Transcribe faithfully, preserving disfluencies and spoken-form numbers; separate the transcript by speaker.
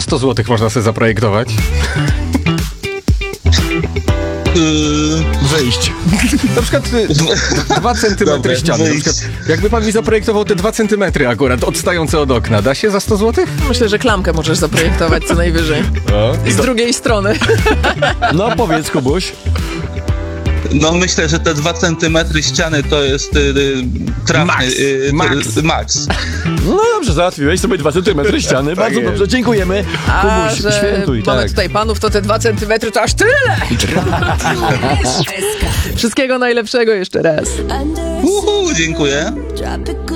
Speaker 1: sto złotych można sobie zaprojektować?
Speaker 2: Wyjść.
Speaker 1: Na przykład y, dwa centymetry
Speaker 3: Dobra,
Speaker 1: ściany. Na przykład, jakby pan mi zaprojektował te dwa centymetry akurat odstające od okna, da się za sto złotych?
Speaker 4: Myślę, że klamkę możesz zaprojektować co najwyżej.
Speaker 1: No.
Speaker 4: Z drugiej strony.
Speaker 2: No powiedz, Kubuś.
Speaker 3: No myślę, że te dwa centymetry ściany to jest y, y, trafny
Speaker 1: Max.
Speaker 3: y,
Speaker 1: Max.
Speaker 3: y, max.
Speaker 2: No dobrze, załatwiłeś sobie dwa centymetry ściany. Bardzo
Speaker 1: jest.
Speaker 2: dobrze, dziękujemy.
Speaker 4: A
Speaker 2: Kubuś,
Speaker 4: że
Speaker 2: świętuj,
Speaker 4: mamy
Speaker 2: tak.
Speaker 4: tutaj panów, to te dwa centymetry to aż tyle! Wszystkiego najlepszego jeszcze raz.
Speaker 3: Uhu, dziękuję.
Speaker 5: Drop it good.